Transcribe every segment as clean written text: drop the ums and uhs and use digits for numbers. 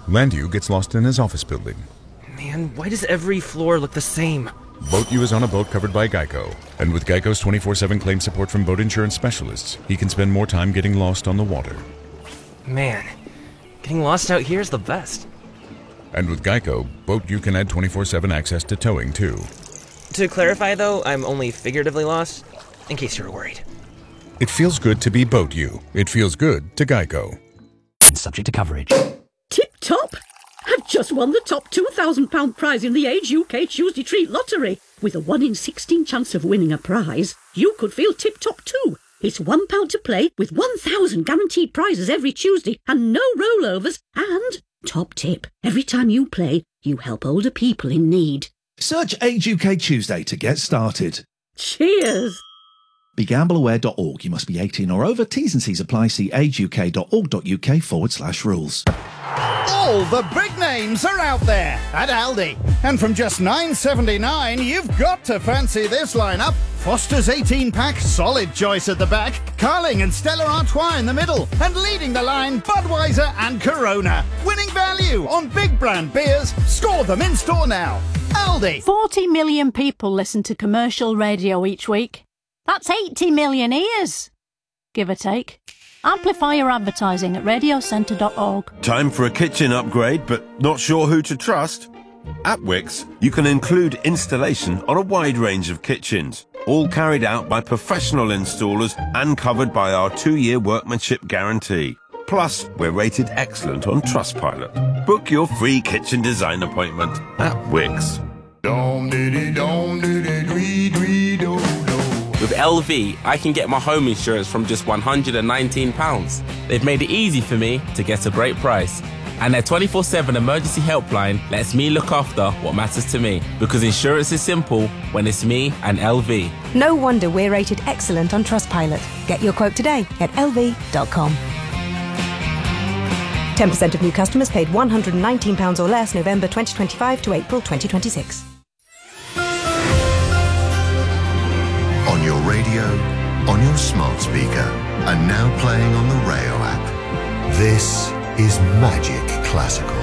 Landu gets lost in his office building. Man, why does every floor look the same? Boat U is on a boat covered by Geico. And with Geico's 24/7 claim support from boat insurance specialists, he can spend more time getting lost on the water. Man, getting lost out here is the best. And with Geico, Boat U can add 24/7 access to towing, too. To clarify, though, I'm only figuratively lost, in case you were worried. It feels good to be Boat U. It feels good to Geico. Subject to coverage. Tip top! I've just won the top £2,000 prize in the Age UK Tuesday Treat Lottery. With a 1 in 16 chance of winning a prize, you could feel tip top too. It's £1 to play with 1,000 guaranteed prizes every Tuesday and no rollovers. And, top tip, every time you play, you help older people in need. Search Age UK Tuesday to get started. Cheers! BeGambleAware.org. You must be 18 or over. T's and C's apply. See ageuk.org.uk/rules. All the big names are out there at Aldi. And from just $9.79, you've got to fancy this lineup. Foster's 18-pack, solid choice at the back. Carling and Stella Artois in the middle. And leading the line, Budweiser and Corona. Winning value on big brand beers. Score them in store now. Aldi. 40 million people listen to commercial radio each week. That's 80 million ears, give or take. Amplify your advertising at radiocentre.org. Time for a kitchen upgrade, but not sure who to trust? At Wickes, you can include installation on a wide range of kitchens, all carried out by professional installers and covered by our 2-year workmanship guarantee. Plus, we're rated excellent on Trustpilot. Book your free kitchen design appointment at Wickes. With LV, I can get my home insurance from just £119. They've made it easy for me to get a great price. And their 24/7 emergency helpline lets me look after what matters to me. Because insurance is simple when it's me and LV. No wonder we're rated excellent on Trustpilot. Get your quote today at lv.com. 10% of new customers paid £119 or less November 2025 to April 2026. On your radio, on your smart speaker, and now playing on the Rayo app. This is Magic Classical.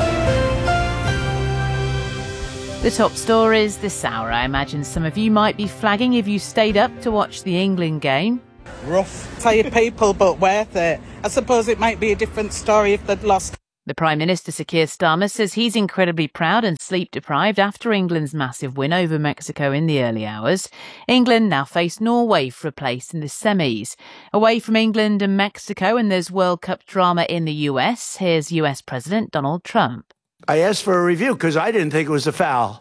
The top stories this hour. I imagine some of you might be flagging if you stayed up to watch the England game. Rough, tired people, but worth it. I suppose it might be a different story if they'd lost. The Prime Minister, Sir Keir Starmer, says he's incredibly proud and sleep-deprived after England's massive win over Mexico in the early hours. England now face Norway for a place in the semis. Away from England and Mexico, and there's World Cup drama in the US, here's US President Donald Trump. I asked for a review because I didn't think it was a foul.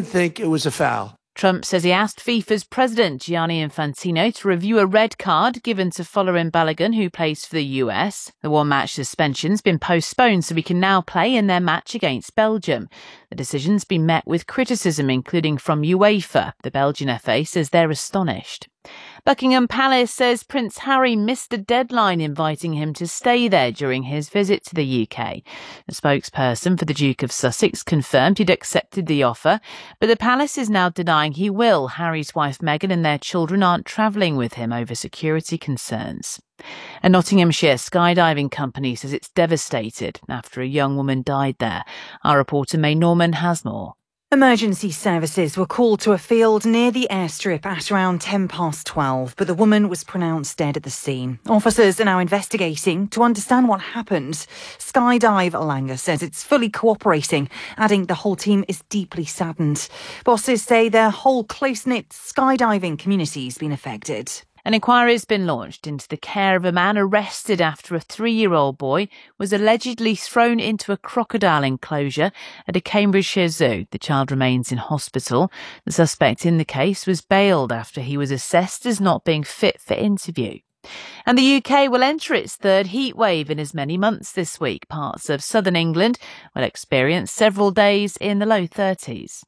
Trump says he asked FIFA's president, Gianni Infantino, to review a red card given to Folarin Balogun, who plays for the US. The one-match suspension's been postponed so he can now play in their match against Belgium. The decision's been met with criticism, including from UEFA. The Belgian FA says they're astonished. Buckingham Palace says Prince Harry missed a deadline inviting him to stay there during his visit to the UK. A spokesperson for the Duke of Sussex confirmed he'd accepted the offer, but the palace is now denying he will. Harry's wife Meghan and their children aren't travelling with him over security concerns. A Nottinghamshire skydiving company says it's devastated after a young woman died there. Our reporter May Norman has more. Emergency services were called to a field near the airstrip at around 12:10, but the woman was pronounced dead at the scene. Officers are now investigating to understand what happened. Skydive Langer says it's fully cooperating, adding the whole team is deeply saddened. Bosses say their whole close-knit skydiving community's been affected. An inquiry has been launched into the care of a man arrested after a 3-year-old boy was allegedly thrown into a crocodile enclosure at a Cambridgeshire zoo. The child remains in hospital. The suspect in the case was bailed after he was assessed as not being fit for interview. And the UK will enter its third heat wave in as many months this week. Parts of southern England will experience several days in the low 30s.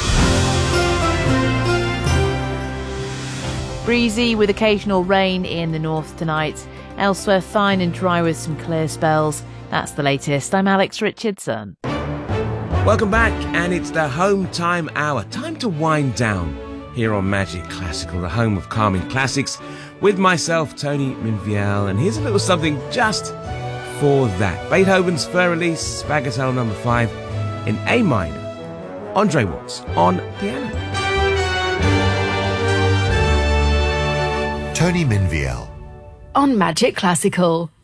Breezy with occasional rain in the north tonight. Elsewhere, fine and dry with some clear spells. That's the latest. I'm Alex Richardson. Welcome back, and it's the Home Time Hour. Time to wind down here on Magic Classical, the home of calming classics, with myself, Tony Minviel. And here's a little something just for that. Beethoven's Fur Elise, Bagatelle number 5 in A minor. Andre Watts on piano. Tony Minviel. On Magic Classical.